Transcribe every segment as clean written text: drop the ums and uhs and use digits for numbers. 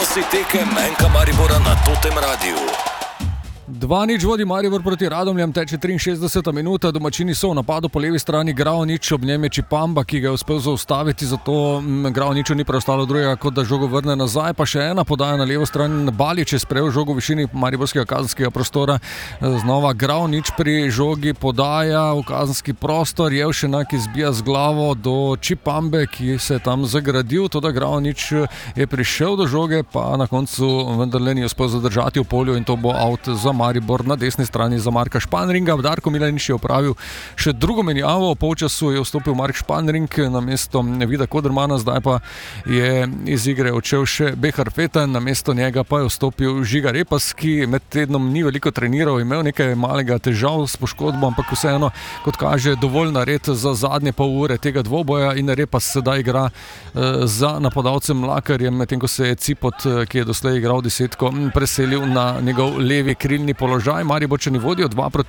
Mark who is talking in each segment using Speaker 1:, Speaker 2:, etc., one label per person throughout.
Speaker 1: Prenosi tekem Enka Maribora na Totem Radiu.
Speaker 2: 2-0 vodi Maribor proti Radomljam, teče 63. minuta, domačini so v napadu po levi strani, Gravnič, ob njem je Čipamba, ki ga je uspel zaustaviti, zato Gravniču ni preostalo drugega, kot da žogo vrne nazaj, pa še ena podaja na levo stran, Balič je sprejel žogo v višini mariborskega kazenskega prostora, znova Gravnič pri žogi podaja v kazenski prostor, Jevšenak izbija z glavo do Čipambe, ki se je tam zagradil, toda Gravnič je prišel do žoge, pa na koncu vendarle ni uspel zadržati v polju in to bo out za Maribor na desni strani za Marka Španringa. Darko Milanič je opravil še drugo menjavo, v polčasu je vstopil Mark Španring na mesto Vida Kodermana, zdaj pa je iz igre odšel še Behar Feten, na mesto njega pa je vstopil Žiga Repas, ki med tednom ni veliko treniral, imel nekaj malega težav s poškodbo, ampak vseeno, kot kaže, dovolj nared za zadnje pol ure tega dvoboja in Repas sedaj igra za napadalcem Mlakarjem, medtem ko se je Cipot, ki je doslej igral desetko, preselil na njegov levi krilni položaj. Mariborčani vodijo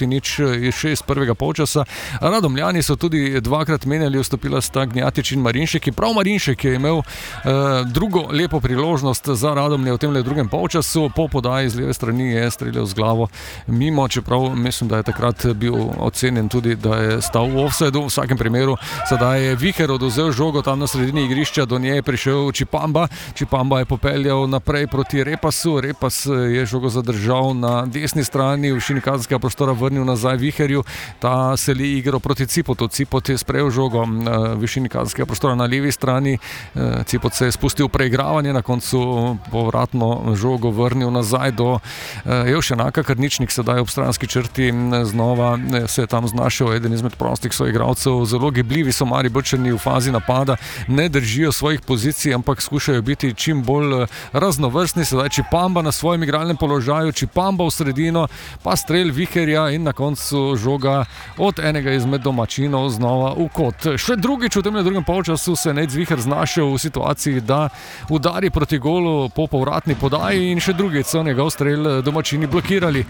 Speaker 2: 2-0 še iz prvega polčasa. Radomljani so tudi dvakrat menjali, vstopila sta Gnjatič in Marinšek. Prav Marinšek je imel drugo lepo priložnost za Radomlje v tem drugem polčasu. Po podaji z leve strani je streljal z glavo mimo, čeprav mislim, da je takrat bil ocenjen tudi, da je stal v offsideu. V vsakem primeru sedaj je Viher odvzel žogo tam na sredini igrišča, do nje je prišel Čipamba. Čipamba je popeljal naprej proti Repasu. Repas je žogo zadržal na desni strani, v višini kazenskega prostora vrnil nazaj Viherju, ta seli igro proti Cipotu. Cipot je sprejel žogo v višini kazenskega prostora na levi strani, Cipot se je spustil v preigravanje, na koncu povratno žogo vrnil nazaj do Jevšenaka. Krničnik sedaj ob stranski črti znova se je tam znašel, eden izmed prostih soigralcev. Zelo gibljivi so Mariborčani v fazi napada, ne držijo svojih pozicij, ampak skušajo biti čim bolj raznovrstni. Sedaj Čipamba na svojem igralnem položaju, Čipamba v sredino, pa strel Viherja in na koncu žoga od enega izmed domačinov znova v kot. Še drugič v tem drugem polčasu se je Nejc Viher znašel v situaciji, da udari proti golu po povratni podaji in še drugič so njegov strel domačini blokirali.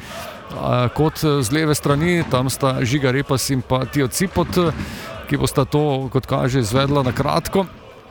Speaker 2: Kot z leve strani, tam sta Žiga Repas in pa Tijo Cipot, ki bosta to, kot kaže, izvedla na kratko.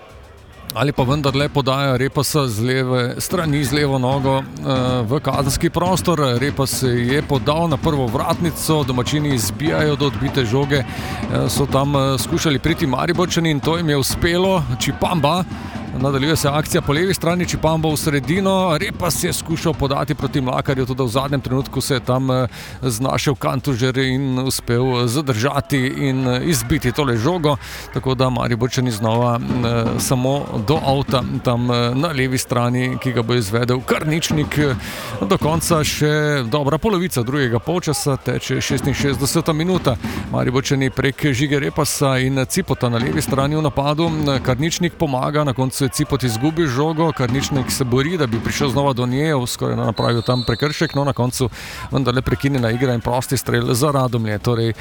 Speaker 2: Ali pa vendarle podaja Repasa z leve strani, z levo nogo v kazenski prostor. Repas je podal na prvo vratnico, domačini izbijajo do odbite žoge, so tam skušali priti Mariborčani in to jim je uspelo. Čipamba, nadaljuje se akcija po levi strani, Čipamba v sredino, Repas je skušal podati proti Mlakarju, tudi v zadnjem trenutku se je tam znašel Kantužer in uspel zadržati in izbiti tole žogo, tako da Mariborčani znova samo do avta tam na levi strani, ki ga bo izvedel Krničnik. Do konca še dobra polovica drugega polčasa, teče 66. minuta. Mariborčani prek Žige Repasa in Cipota na levi strani v napadu, Krničnik pomaga, na koncu je Cipot izgubil žogo, Krničnik se bori, da bi prišel znova do nje, skoraj napravil tam prekršek, no na koncu vendarle prekinjena igra in prosti strel za Radomlje. Torej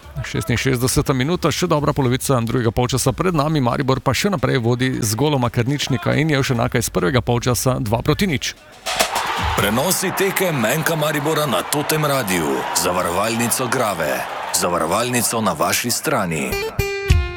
Speaker 2: 66. minuta, še dobra polovica drugega polčasa pred nami, Maribor pa še naprej vodi z goloma Krničnika in Jevšenaka iz prvega polčasa 2-0.
Speaker 1: Prenosi tekem Enka Maribora na Totem Radiu. Zavarovalnico Grave. Zavarovalnico na vaši strani.